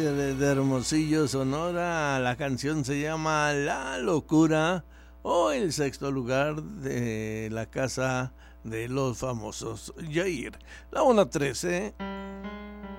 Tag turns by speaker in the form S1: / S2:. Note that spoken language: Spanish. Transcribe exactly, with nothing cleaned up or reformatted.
S1: De Hermosillo, Sonora. La canción se llama La Locura, o el sexto lugar de la casa de los famosos. Yair. La una trece.